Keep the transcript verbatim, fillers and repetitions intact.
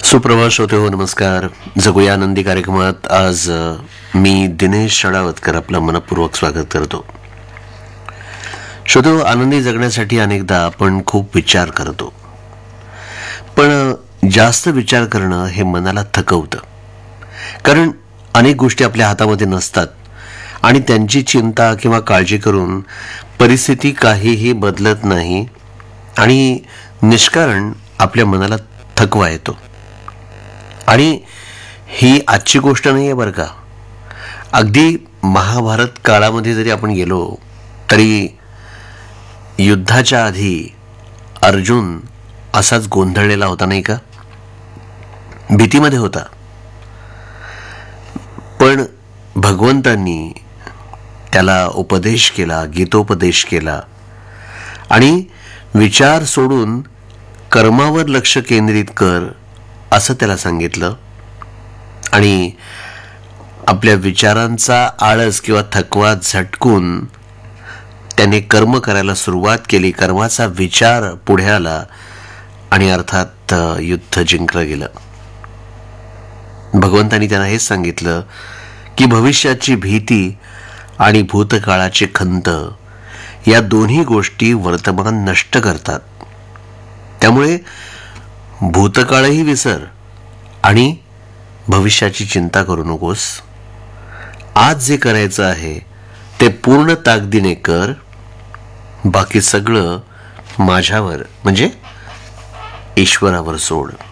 सुप्रभात श्रोते हो, नमस्कार. जगूया आनंदी कार्यक्रमात आज अ, मी दिनेश शडावतकर आपलं मनपूर्वक स्वागत करतो. श्रोते हो, आनंदी जगण्यासाठी अनेकदा आपण खूप विचार करतो, पण अ, जास्त विचार करणं हे मनाला थकवतं. कारण अनेक गोष्टी आपल्या हातामध्ये नसतात आणि त्यांची चिंता किंवा काळजी करून परिस्थिती काहीही बदलत नाही आणि निष्कारण आपल्या मनाला थकवा येतो. आणि ही आजची गोष्ट नाही आहे बरं का. अगदी महाभारत काळामध्ये जरी आपण गेलो तरी युद्धाच्या आधी अर्जुन असाच गोंधळलेला होता नाही का, भीतीमध्ये होता. पण भगवंतांनी त्याला उपदेश केला, गीतोपदेश केला आणि विचार सोडून कर्मावर लक्ष केंद्रित कर असं त्याला सांगितलं. आणि आपल्या विचारांचा आळस किंवा थकवा झटकून त्याने कर्म करायला सुरुवात केली. कर्माचा विचार पुढे आला आणि अर्थात युद्ध जिंकलं गेलं. भगवंतांनी त्यांना हेच सांगितलं की भविष्याची भीती आणि भूतकाळाची खंत या दोन्ही गोष्टी वर्तमान नष्ट करतात. त्यामुळे भूतकाळही विसर आणि भविष्याची चिंता करू नकोस. आज जे करायचं आहे ते पूर्ण ताकदीने कर, बाकी सगळं माझ्यावर म्हणजे ईश्वरावर सोड.